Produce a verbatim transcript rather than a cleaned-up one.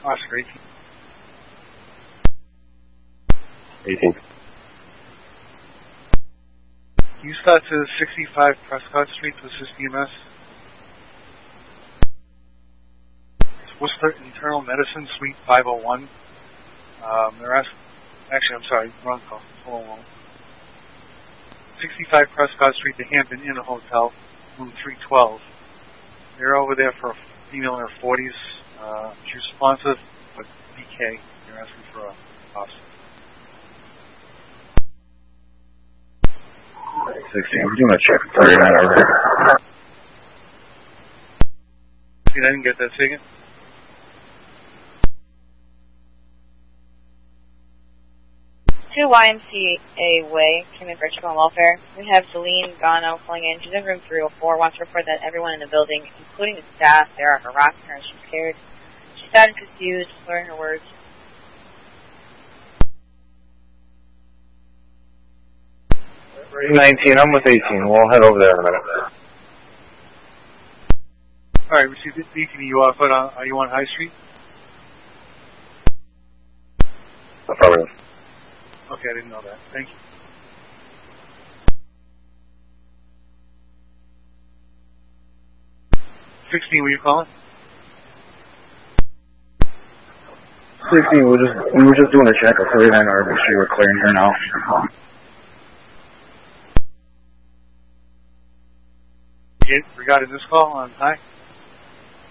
Oscar, eighteen. eighteen. Can you start to sixty-five Prescott Street to assist E M S? It's Worcester Internal Medicine, Suite five oh one. Um, they're asking, actually, I'm sorry, wrong call. Hold on. sixty-five Prescott Street, the Hampton Inn Hotel, room three twelve. They're over there for a female in her forties. Uh, she's responsive, but B K. They're asking for a officer. sixteen. We're doing a check. thirty-nine over. See, I didn't get that ticket. two Y M C A Way, Cayman for Chicken Welfare. We have Celine Gano calling in. She's in room three oh four. Wants to report that everyone in the building, including the staff, there are harassing her. She's scared. She's sad and confused, slurring her words. nineteen, I'm with eighteen. We'll head over there in a minute. All right, received it. D T V, you are, but uh, are you on High Street? Affirmative. Okay, I didn't know that. Thank you. sixteen, were you calling? sixteen, we were just, we were just doing a check of thirty-nine Arbor Street. We're clearing here now. Regarding this call on High?